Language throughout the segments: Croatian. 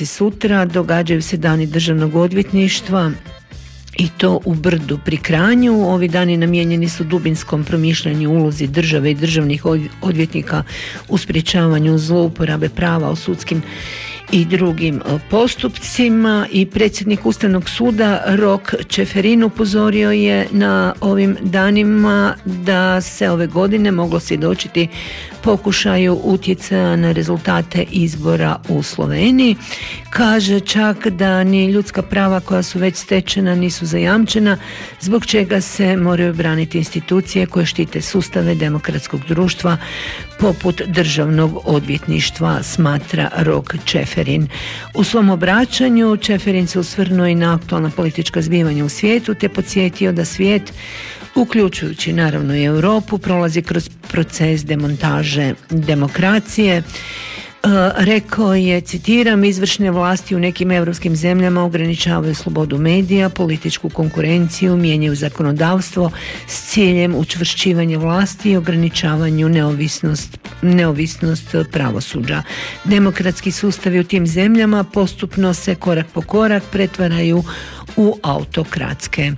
Vršci sutra, događaju se dani državnog odvjetništva i to u Brdu pri Kranju. Ovi dani namijenjeni su dubinskom promišljanju ulozi države i državnih odvjetnika u sprječavanju zlouporabe prava u sudskim i drugim postupcima, i predsjednik Ustavnog suda Rok Čeferin upozorio je na ovim danima da se ove godine moglo svjedočiti pokušaju utjecaja na rezultate izbora u Sloveniji. Kaže čak da ni ljudska prava koja su već stečena nisu zajamčena, zbog čega se moraju braniti institucije koje štite sustave demokratskog društva poput državnog odvjetništva, smatra Rok Čeferin. U svom obraćanju Čeferin se osvrnuo i na aktualna politička zbivanja u svijetu te podsjetio da svijet, uključujući naravno i Europu, prolazi kroz proces demontaže demokracije. Rekao je, citiram, izvršne vlasti u nekim europskim zemljama ograničavaju slobodu medija, političku konkurenciju, mijenjaju zakonodavstvo s ciljem učvršćivanja vlasti i ograničavanju neovisnost pravosuđa. Demokratski sustavi u tim zemljama postupno se korak po korak pretvaraju u autokratske.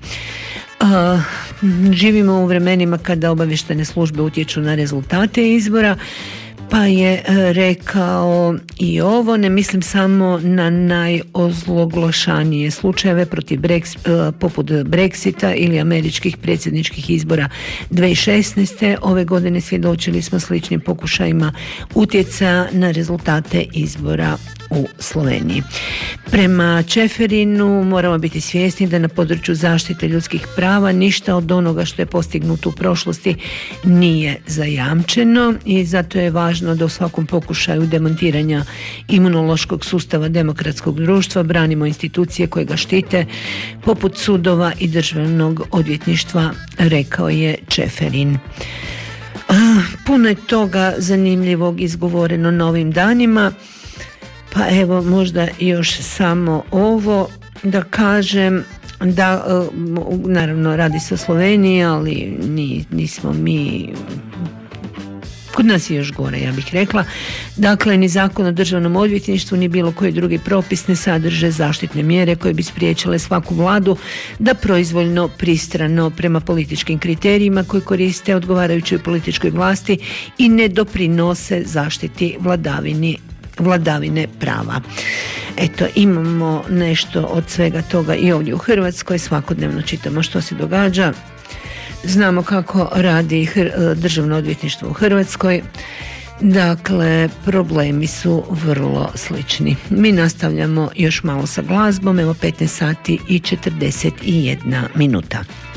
Živimo u vremenima kada obavještajne službe utječu na rezultate izbora, pa je rekao i ovo: ne mislim samo na najozloglašanije slučajeve poput Brexita ili američkih predsjedničkih izbora 2016. Ove godine svjedočili smo sličnim pokušajima utjecaja na rezultate izbora u Sloveniji. Prema Čeferinu moramo biti svjesni da na području zaštite ljudskih prava ništa od onoga što je postignuto u prošlosti nije zajamčeno, i zato je važno da u svakom pokušaju demontiranja imunološkog sustava demokratskog društva branimo institucije koje ga štite, poput sudova i državnog odvjetništva, rekao je Čeferin. Puno je toga zanimljivog izgovoreno na ovim danima, pa evo možda još samo ovo da kažem, da naravno radi se o Sloveniji, ali nismo mi, kod nas je još gore, ja bih rekla. Dakle, ni Zakon o državnom odvjetništvu ni bilo koji drugi propis ne sadrže zaštitne mjere koje bi spriječile svaku vladu da proizvoljno, pristrano, prema političkim kriterijima koji koriste odgovarajućoj političkoj vlasti i ne doprinose zaštiti vladavine prava. Eto, imamo nešto od svega toga i ovdje u Hrvatskoj, svakodnevno čitamo što se događa. Znamo kako radi državno odvjetništvo u Hrvatskoj. Dakle, problemi su vrlo slični. Mi nastavljamo još malo sa glazbom, evo 15 sati i 41 minuta.